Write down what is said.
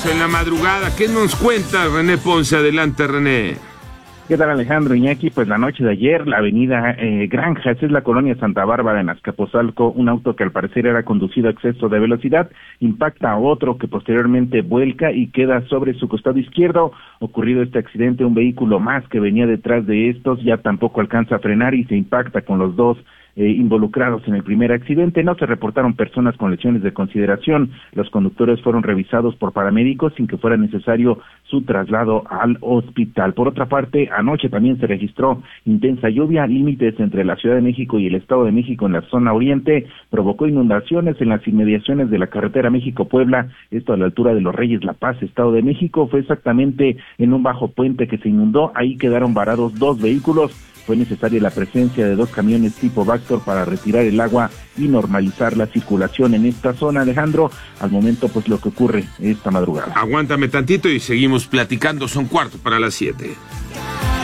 En la madrugada, ¿qué nos cuenta René Ponce? Adelante, René. ¿Qué tal, Alejandro Iñaki? Pues la noche de ayer, la avenida Granjas, es la colonia Santa Bárbara en Azcapotzalco, un auto que al parecer era conducido a exceso de velocidad, impacta a otro que posteriormente vuelca y queda sobre su costado izquierdo. Ocurrido este accidente, un vehículo más que venía detrás de estos ya tampoco alcanza a frenar y se impacta con los dos involucrados en el primer accidente. No se reportaron personas con lesiones de consideración. Los conductores fueron revisados por paramédicos sin que fuera necesario su traslado al hospital. Por otra parte, anoche también se registró intensa lluvia. Límites entre la Ciudad de México y el Estado de México en la zona oriente provocó inundaciones en las inmediaciones de la carretera México-Puebla, esto a la altura de Los Reyes La Paz, Estado de México. Fue exactamente en un bajo puente que se inundó. Ahí quedaron varados dos vehículos. Fue necesaria la presencia de dos camiones tipo Vactor para retirar el agua y normalizar la circulación en esta zona, Alejandro. Al momento, pues lo que ocurre esta madrugada. Aguántame tantito y seguimos platicando, son 7:15.